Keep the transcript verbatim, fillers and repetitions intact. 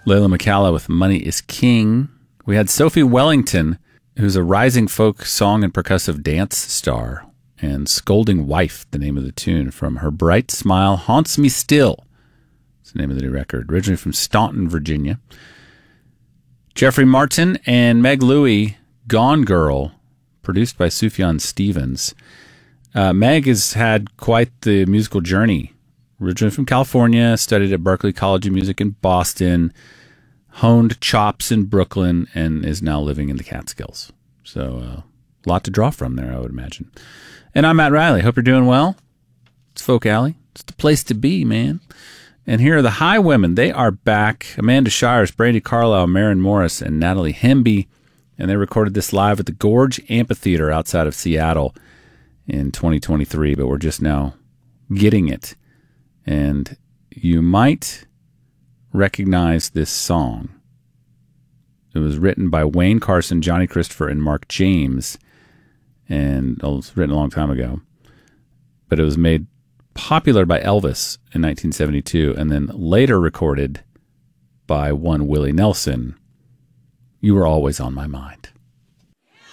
Layla McCalla with Money is King. We had Sophie Wellington, who's a rising folk song and percussive dance star, and Scolding Wife, the name of the tune, from Her Bright Smile Haunts Me Still. It's the name of the new record, originally from Staunton, Virginia. Jeffrey Martin and Meg Louie, Gone Girl, produced by Sufjan Stevens. Uh, Meg has had quite the musical journey. Originally from California, studied at Berklee College of Music in Boston, honed chops in Brooklyn, and is now living in the Catskills. So a uh, lot to draw from there, I would imagine. And I'm Matt Riley. Hope you're doing well. It's Folk Alley. It's the place to be, man. And here are the High Women. They are back. Amanda Shires, Brandi Carlile, Maren Morris, and Natalie Hemby. And they recorded this live at the Gorge Amphitheater outside of Seattle in twenty twenty-three, but we're just now getting it. And you might recognize this song. It was written by Wayne Carson, Johnny Christopher, and Mark James, and it was written a long time ago. But it was made popular by Elvis in nineteen seventy-two, and then later recorded by one Willie Nelson. You Were Always on My Mind.